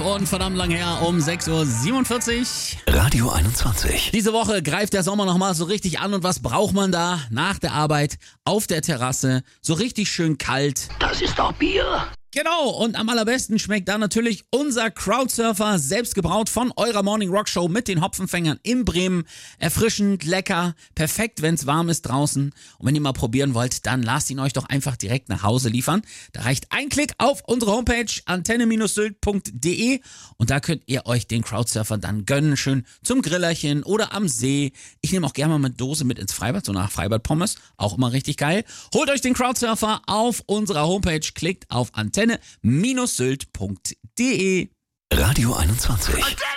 und verdammt lang her um 6.47 Uhr. Radio 21. Diese Woche greift der Sommer nochmal so richtig an und was braucht man da? Nach der Arbeit auf der Terrasse, so richtig schön kalt. Das ist doch Bier. Genau, und am allerbesten schmeckt da natürlich unser Crowdsurfer, selbst gebraut von eurer Morning Rock Show mit den Hopfenfängern in Bremen. Erfrischend, lecker, perfekt, wenn's warm ist draußen. Und wenn ihr mal probieren wollt, dann lasst ihn euch doch einfach direkt nach Hause liefern. Da reicht ein Klick auf unsere Homepage antenne-sylt.de und da könnt ihr euch den Crowdsurfer dann gönnen, schön zum Grillerchen oder am See. Ich nehme auch gerne mal eine Dose mit ins Freibad, so nach Freibad-Pommes, auch immer richtig geil. Holt euch den Crowdsurfer auf unserer Homepage, klickt auf antenne-sylt.de. Radio 21.